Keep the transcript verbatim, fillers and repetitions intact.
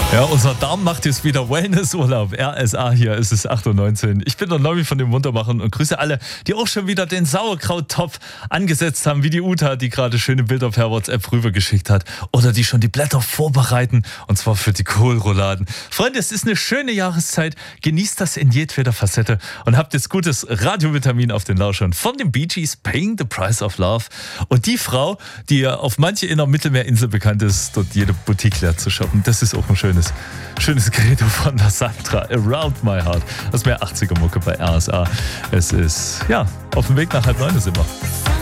Ja, unser Darm macht jetzt wieder Wellnessurlaub. R S A hier, es ist acht Uhr neunzehn. Ich bin der Nobby von den Wundermachern und grüße alle, die auch schon wieder den Sauerkrauttopf angesetzt haben, wie die Uta, die gerade schöne Bilder per WhatsApp rübergeschickt hat. Oder die schon die Blätter vorbereiten, und zwar für die Kohlrouladen. Freunde, es ist eine schöne Jahreszeit. Genießt das in jedweder Facette und habt jetzt gutes Radiovitamin auf den Lauschern. Von den Bee Gees, Paying the Price of Love. Und die Frau, die auf manche in der Mittelmeerinsel bekannt ist, dort jede Boutique leer zu shoppen. Das ist auch ein schönes Schönes Credo von der Sandra, Around My Heart. Das ist mehr achtziger Mucke bei R S A. Es ist, ja, auf dem Weg nach halb neun sind wir.